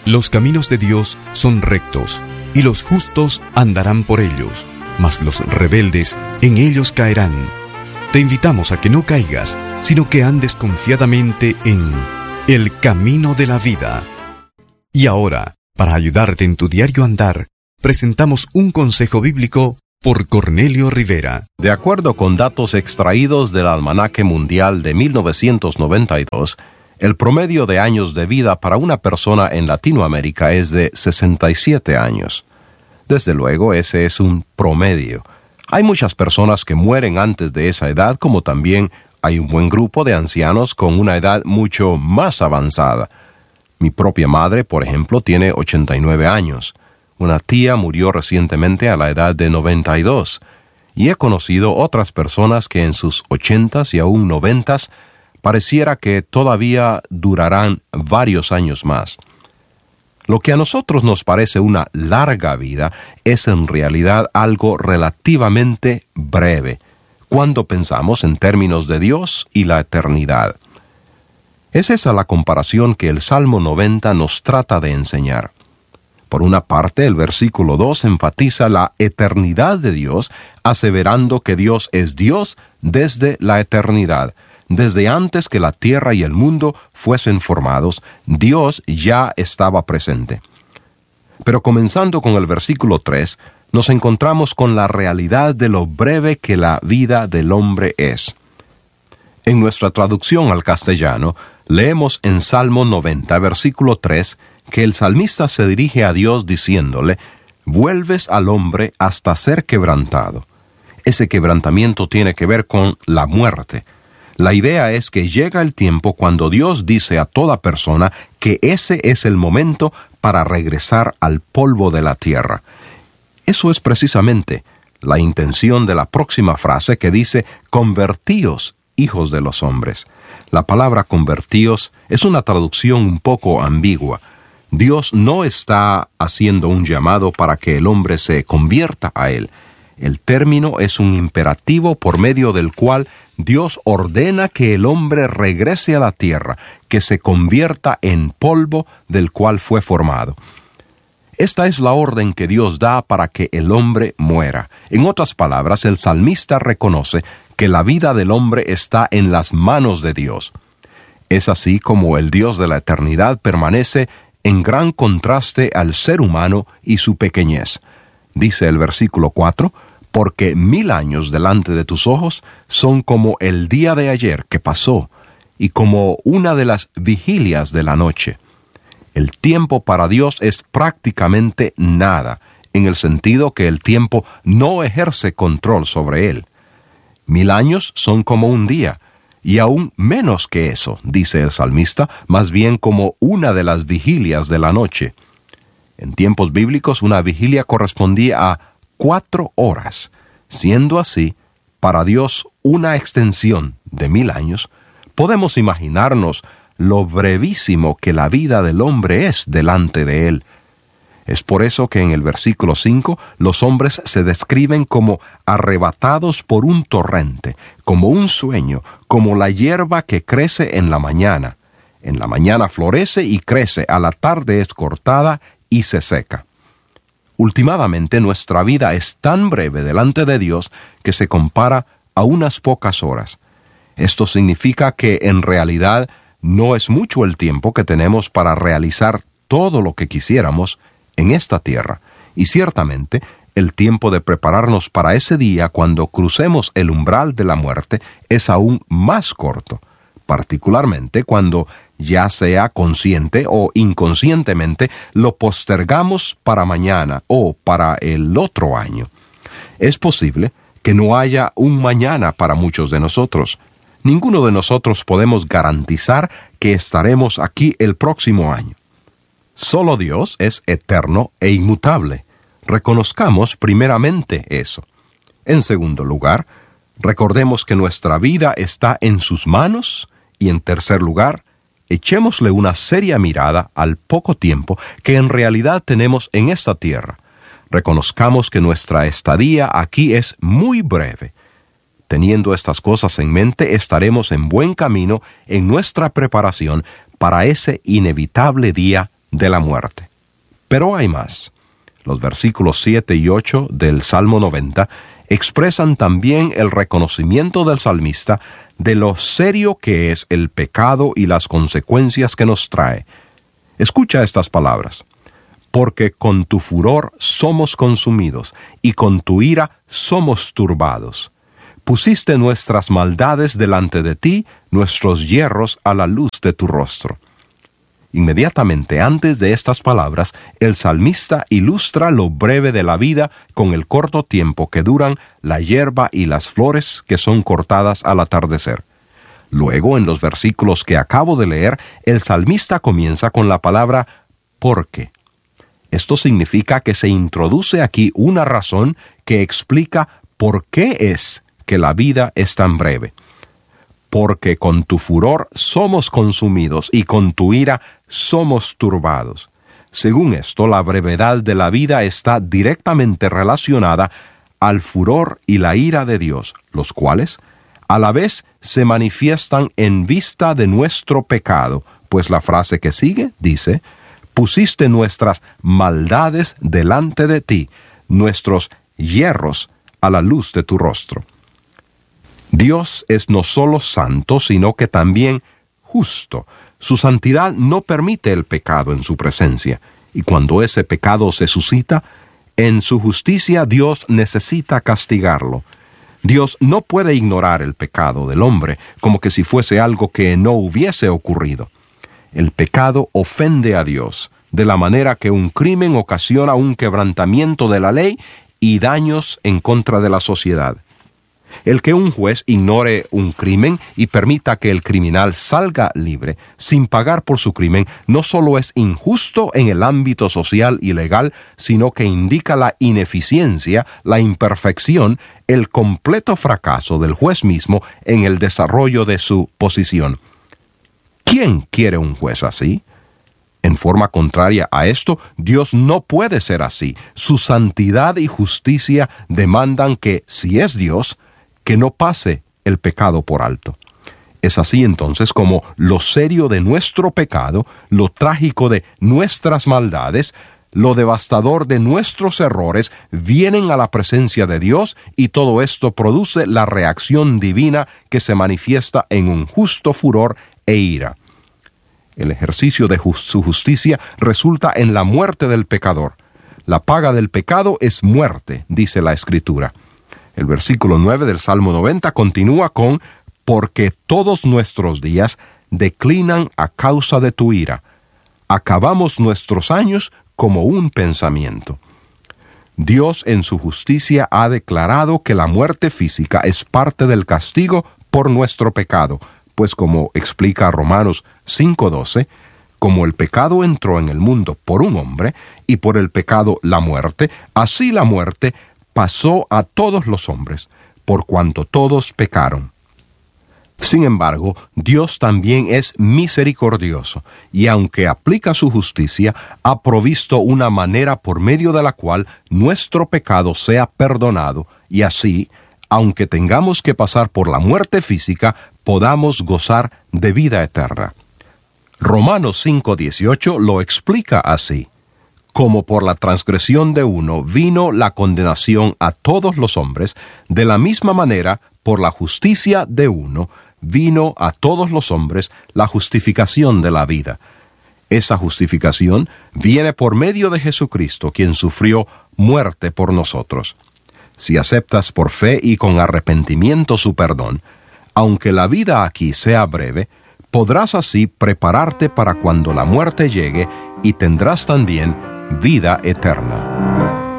Los caminos de Dios son rectos, y los justos andarán por ellos, mas los rebeldes en ellos caerán. Te invitamos a que no caigas, sino que andes confiadamente en el camino de la vida. Y ahora, para ayudarte en tu diario andar, presentamos un consejo bíblico por Cornelio Rivera. De acuerdo con datos extraídos del Almanaque Mundial de 1992, el promedio de años de vida para una persona en Latinoamérica es de 67 años. Desde luego, ese es un promedio. Hay muchas personas que mueren antes de esa edad, como también hay un buen grupo de ancianos con una edad mucho más avanzada. Mi propia madre, por ejemplo, tiene 89 años. Una tía murió recientemente a la edad de 92. Y he conocido otras personas que en sus 80s y aún 90s pareciera que todavía durarán varios años más. Lo que a nosotros nos parece una larga vida es en realidad algo relativamente breve, cuando pensamos en términos de Dios y la eternidad. Es esa la comparación que el Salmo 90 nos trata de enseñar. Por una parte, el versículo 2 enfatiza la eternidad de Dios, aseverando que Dios es Dios desde la eternidad. Desde antes que la tierra y el mundo fuesen formados, Dios ya estaba presente. Pero comenzando con el versículo 3, nos encontramos con la realidad de lo breve que la vida del hombre es. En nuestra traducción al castellano, leemos en Salmo 90, versículo 3, que el salmista se dirige a Dios diciéndole: «Vuelves al hombre hasta ser quebrantado». Ese quebrantamiento tiene que ver con la muerte. La idea es que llega el tiempo cuando Dios dice a toda persona que ese es el momento para regresar al polvo de la tierra. Eso es precisamente la intención de la próxima frase que dice: «Convertíos, hijos de los hombres». La palabra convertíos es una traducción un poco ambigua. Dios no está haciendo un llamado para que el hombre se convierta a Él. El término es un imperativo por medio del cual Dios ordena que el hombre regrese a la tierra, que se convierta en polvo del cual fue formado. Esta es la orden que Dios da para que el hombre muera. En otras palabras, el salmista reconoce que la vida del hombre está en las manos de Dios. Es así como el Dios de la eternidad permanece en gran contraste al ser humano y su pequeñez. Dice el versículo 4, «Porque 1000 años delante de tus ojos son como el día de ayer que pasó, y como una de las vigilias de la noche». El tiempo para Dios es prácticamente nada, en el sentido que el tiempo no ejerce control sobre él. 1000 años son como un día, y aún menos que eso, dice el salmista, más bien como una de las vigilias de la noche. En tiempos bíblicos, una vigilia correspondía a 4 horas. Siendo así, para Dios una extensión de 1000 años, podemos imaginarnos lo brevísimo que la vida del hombre es delante de Él. Es por eso que en el versículo 5 los hombres se describen como arrebatados por un torrente, como un sueño, como la hierba que crece en la mañana. En la mañana florece y crece, a la tarde es cortada y se seca. Últimamente nuestra vida es tan breve delante de Dios que se compara a unas pocas horas. Esto significa que en realidad no es mucho el tiempo que tenemos para realizar todo lo que quisiéramos en esta tierra, y ciertamente el tiempo de prepararnos para ese día cuando crucemos el umbral de la muerte es aún más corto, particularmente cuando, ya sea consciente o inconscientemente, lo postergamos para mañana o para el otro año. Es posible que no haya un mañana para muchos de nosotros. Ninguno de nosotros podemos garantizar que estaremos aquí el próximo año. Solo Dios es eterno e inmutable. Reconozcamos primeramente eso. En segundo lugar, recordemos que nuestra vida está en sus manos y en tercer lugar, echémosle una seria mirada al poco tiempo que en realidad tenemos en esta tierra. Reconozcamos que nuestra estadía aquí es muy breve. Teniendo estas cosas en mente, estaremos en buen camino en nuestra preparación para ese inevitable día de la muerte. Pero hay más. Los versículos 7 y 8 del Salmo 90 expresan también el reconocimiento del salmista de lo serio que es el pecado y las consecuencias que nos trae. Escucha estas palabras. Porque con tu furor somos consumidos, y con tu ira somos turbados. Pusiste nuestras maldades delante de ti, nuestros yerros a la luz de tu rostro. Inmediatamente antes de estas palabras, el salmista ilustra lo breve de la vida con el corto tiempo que duran la hierba y las flores que son cortadas al atardecer. Luego, en los versículos que acabo de leer, el salmista comienza con la palabra porque. Esto significa que se introduce aquí una razón que explica por qué es que la vida es tan breve. Porque con tu furor somos consumidos y con tu ira somos turbados. Según esto, la brevedad de la vida está directamente relacionada al furor y la ira de Dios, los cuales, a la vez, se manifiestan en vista de nuestro pecado, pues la frase que sigue dice, pusiste nuestras maldades delante de ti, nuestros yerros a la luz de tu rostro. Dios es no solo santo, sino que también justo. Su santidad no permite el pecado en su presencia, y cuando ese pecado se suscita, en su justicia Dios necesita castigarlo. Dios no puede ignorar el pecado del hombre como que si fuese algo que no hubiese ocurrido. El pecado ofende a Dios, de la manera que un crimen ocasiona un quebrantamiento de la ley y daños en contra de la sociedad. El que un juez ignore un crimen y permita que el criminal salga libre sin pagar por su crimen no solo es injusto en el ámbito social y legal, sino que indica la ineficiencia, la imperfección, el completo fracaso del juez mismo en el desarrollo de su posición. ¿Quién quiere un juez así? En forma contraria a esto, Dios no puede ser así. Su santidad y justicia demandan que, si es Dios, que no pase el pecado por alto. Es así entonces como lo serio de nuestro pecado, lo trágico de nuestras maldades, lo devastador de nuestros errores, vienen a la presencia de Dios y todo esto produce la reacción divina que se manifiesta en un justo furor e ira. El ejercicio de su justicia resulta en la muerte del pecador. La paga del pecado es muerte, dice la Escritura. El versículo 9 del Salmo 90 continúa con, porque todos nuestros días declinan a causa de tu ira. Acabamos nuestros años como un pensamiento. Dios en su justicia ha declarado que la muerte física es parte del castigo por nuestro pecado, pues como explica Romanos 5:12, como el pecado entró en el mundo por un hombre, y por el pecado la muerte, así la muerte pasó a todos los hombres, por cuanto todos pecaron. Sin embargo, Dios también es misericordioso, y aunque aplica su justicia, ha provisto una manera por medio de la cual nuestro pecado sea perdonado, y así, aunque tengamos que pasar por la muerte física, podamos gozar de vida eterna. Romanos 5:18 lo explica así. Como por la transgresión de uno vino la condenación a todos los hombres, de la misma manera, por la justicia de uno, vino a todos los hombres la justificación de la vida. Esa justificación viene por medio de Jesucristo, quien sufrió muerte por nosotros. Si aceptas por fe y con arrepentimiento su perdón, aunque la vida aquí sea breve, podrás así prepararte para cuando la muerte llegue y tendrás también vida eterna.